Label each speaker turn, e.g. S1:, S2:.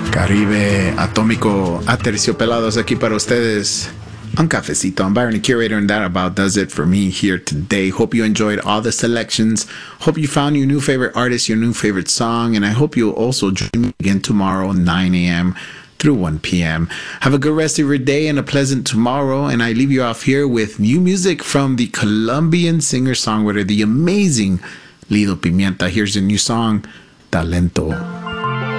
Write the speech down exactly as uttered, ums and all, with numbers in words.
S1: Caribe Atómico Aterciopelados aquí para ustedes. Un cafecito. I'm Byron, the curator, and that about does it for me here today. Hope you enjoyed all the selections. Hope you found your new favorite artist, your new favorite song, and I hope you'll also join me again tomorrow, nine a.m. through one p.m. Have a good rest of your day and a pleasant tomorrow, and I leave you off here with new music from the Colombian singer-songwriter, the amazing Lido Pimienta. Here's a new song, Talento.